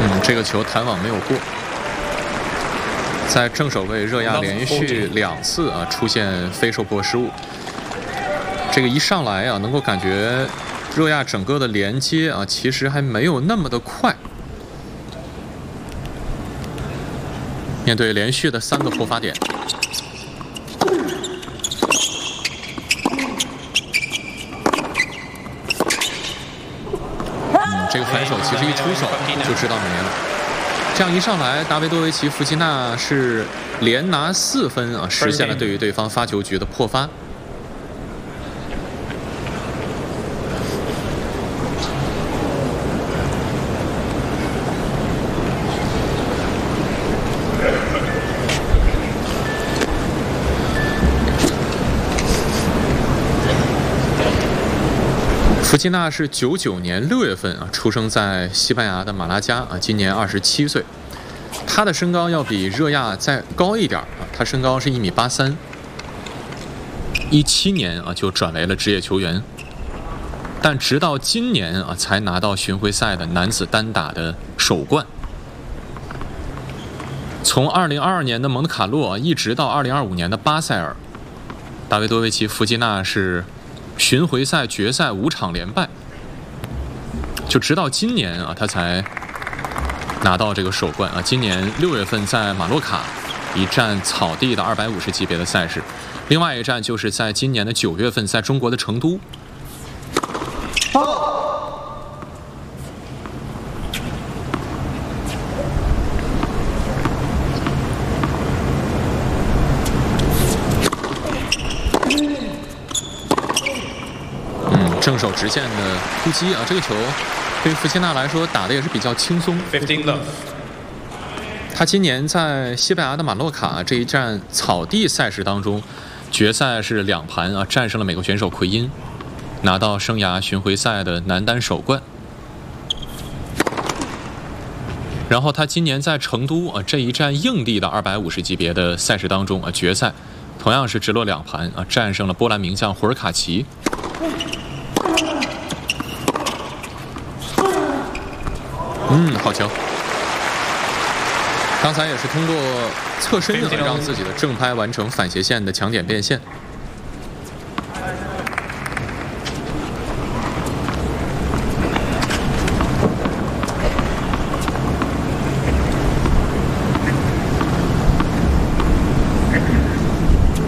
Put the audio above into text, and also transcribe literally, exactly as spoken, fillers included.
嗯，这个球弹网没有过。在正手位，热亚连续两次啊出现非受迫失误。这个一上来啊，能够感觉热亚整个的连接啊，其实还没有那么的快。面对连续的三个破发点，嗯，这个反手其实一出手就知道没了。这样一上来，达维多维奇·弗基纳是连拿四分啊，实现了对于对方发球局的破发。弗基纳是九九年六月份啊出生在西班牙的马拉加啊，今年二十七岁。他的身高要比热亚再高一点啊，他身高是一米八三。一七年啊就转为了职业球员，但直到今年啊才拿到巡回赛的男子单打的首冠。从二零二二年的蒙特卡洛一直到二零二五年的巴塞尔，达维多维奇·弗基纳是巡回赛决赛五场连败，就直到今年啊，他才拿到这个首冠啊。今年六月份在马洛卡一战草地的二百五十级别的赛事，另外一站就是在今年的九月份在中国的成都。正手直线的突击啊，这个球对于弗基纳来说打的也是比较轻松。他今年在西班牙的马洛卡这一站草地赛事当中，决赛是两盘啊战胜了美国选手奎因，拿到生涯巡回赛的男单首冠。然后他今年在成都啊这一站硬地的二百五十级别的赛事当中啊决赛，同样是直落两盘啊战胜了波兰名将胡尔卡奇。嗯，好球！刚才也是通过侧身啊，让自己的正拍完成反斜线的强点变现。